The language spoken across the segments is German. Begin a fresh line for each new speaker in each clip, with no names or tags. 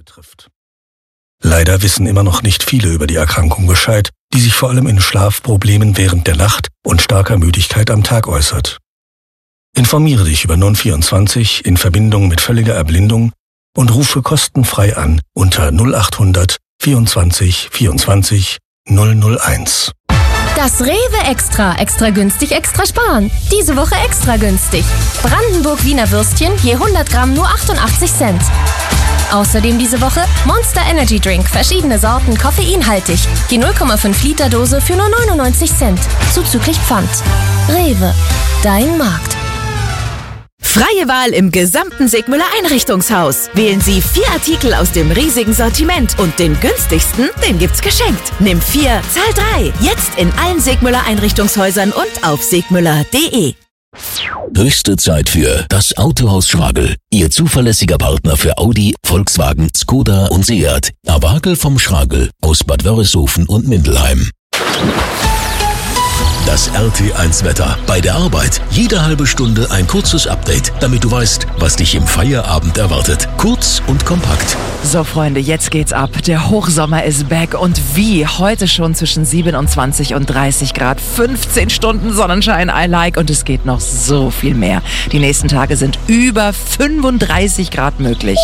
betrifft. Leider wissen immer noch nicht viele über die Erkrankung Bescheid, die sich vor allem in Schlafproblemen während der Nacht und starker Müdigkeit am Tag äußert. Informiere dich über Non24 in Verbindung mit völliger Erblindung und rufe kostenfrei an unter 0800 24 24 001.
Das Rewe Extra günstig, extra sparen. Diese Woche extra günstig. Brandenburg Wiener Würstchen je 100 Gramm nur 88 Cent. Außerdem diese Woche Monster Energy Drink, verschiedene Sorten, koffeinhaltig. Die 0,5 Liter Dose für nur 99 Cent. Zuzüglich Pfand. Rewe, dein Markt.
Freie Wahl im gesamten Segmüller Einrichtungshaus. Wählen Sie 4 Artikel aus dem riesigen Sortiment und den günstigsten, den gibt's geschenkt. Nimm 4, zahl 3. Jetzt in allen Segmüller Einrichtungshäusern und auf segmüller.de.
Höchste Zeit für das Autohaus Schragel. Ihr zuverlässiger Partner für Audi, Volkswagen, Skoda und Seat. Awagel vom Schragel aus Bad Wörishofen und Mindelheim. Das RT1-Wetter. Bei der Arbeit jede halbe Stunde ein kurzes Update, damit du weißt, was dich im Feierabend erwartet. Kurz und kompakt.
So Freunde, jetzt geht's ab. Der Hochsommer ist back und wie? Heute schon zwischen 27 und 30 Grad. 15 Stunden Sonnenschein, I like. Und es geht noch so viel mehr. Die nächsten Tage sind über 35 Grad möglich.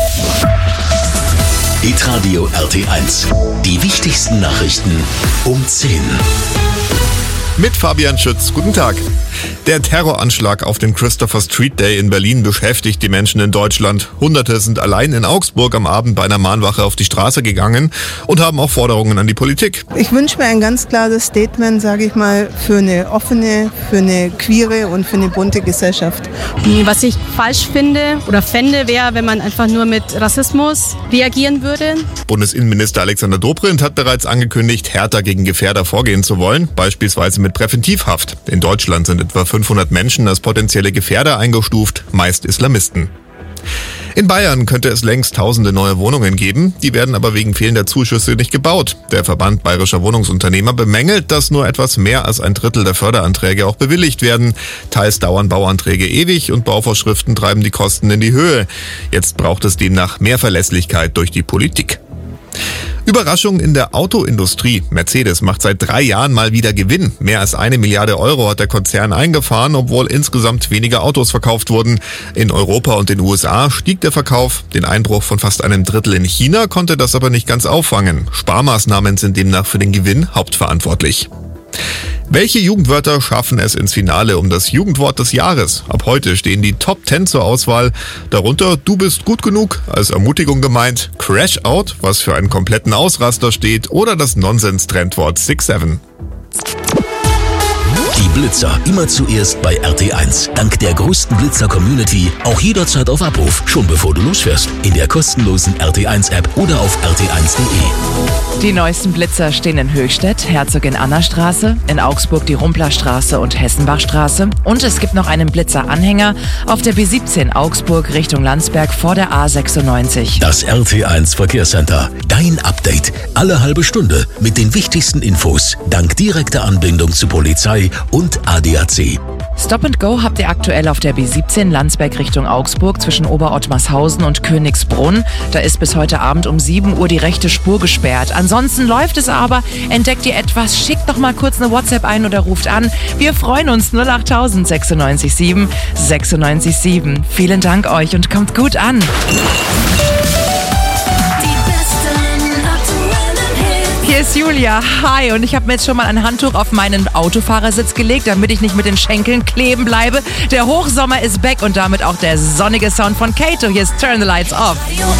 Hitradio RT1. Die wichtigsten Nachrichten um 10.
Mit Fabian Schütz. Guten Tag. Der Terroranschlag auf den Christopher Street Day in Berlin beschäftigt die Menschen in Deutschland. Hunderte sind allein in Augsburg am Abend bei einer Mahnwache auf die Straße gegangen und haben auch Forderungen an die Politik.
Ich wünsche mir ein ganz klares Statement, sage ich mal, für eine offene, für eine queere und für eine bunte Gesellschaft.
Was ich falsch finde oder fände, wäre, wenn man einfach nur mit Rassismus reagieren würde.
Bundesinnenminister Alexander Dobrindt hat bereits angekündigt, härter gegen Gefährder vorgehen zu wollen, beispielsweise mit Präventivhaft. In Deutschland sind etwa 500 Menschen als potenzielle Gefährder eingestuft, meist Islamisten. In Bayern könnte es längst tausende neue Wohnungen geben, die werden aber wegen fehlender Zuschüsse nicht gebaut. Der Verband Bayerischer Wohnungsunternehmer bemängelt, dass nur etwas mehr als ein Drittel der Förderanträge auch bewilligt werden. Teils dauern Bauanträge ewig und Bauvorschriften treiben die Kosten in die Höhe. Jetzt braucht es demnach mehr Verlässlichkeit durch die Politik. Überraschung in der Autoindustrie. Mercedes macht seit 3 Jahren mal wieder Gewinn. Mehr als 1 Milliarde Euro hat der Konzern eingefahren, obwohl insgesamt weniger Autos verkauft wurden. In Europa und den USA stieg der Verkauf. Den Einbruch von fast einem Drittel in China konnte das aber nicht ganz auffangen. Sparmaßnahmen sind demnach für den Gewinn hauptverantwortlich. Welche Jugendwörter schaffen es ins Finale um das Jugendwort des Jahres? Ab heute stehen die Top 10 zur Auswahl. Darunter Du bist gut genug, als Ermutigung gemeint, Crash Out, was für einen kompletten Ausraster steht, oder das Nonsens-Trendwort 6-7.
Die Blitzer immer zuerst bei RT1. Dank der größten Blitzer-Community auch jederzeit auf Abruf, schon bevor du losfährst. In der kostenlosen RT1-App oder auf rt1.de.
Die neuesten Blitzer stehen in Höchstädt, Herzogin-Anna-Straße, in Augsburg die Rumplerstraße und Hessenbachstraße. Und es gibt noch einen Blitzer-Anhänger auf der B17 Augsburg Richtung Landsberg vor der A96.
Das RT1 Verkehrscenter. Dein Update. Alle halbe Stunde mit den wichtigsten Infos. Dank direkter Anbindung zu Polizei und ADAC.
Stop and Go habt ihr aktuell auf der B17 Landsberg Richtung Augsburg zwischen Oberottmarshausen und Königsbrunn. Da ist bis heute Abend um 7 Uhr die rechte Spur gesperrt. Ansonsten läuft es aber. Entdeckt ihr etwas, schickt doch mal kurz eine WhatsApp ein oder ruft an. Wir freuen uns. 08000 96 7 96 7. Vielen Dank euch und kommt gut an. Hier ist Julia. Hi. Und ich habe mir jetzt schon mal ein Handtuch auf meinen Autofahrersitz gelegt, damit ich nicht mit den Schenkeln kleben bleibe. Der Hochsommer ist back und damit auch der sonnige Sound von Kato. Hier ist Turn the Lights Off.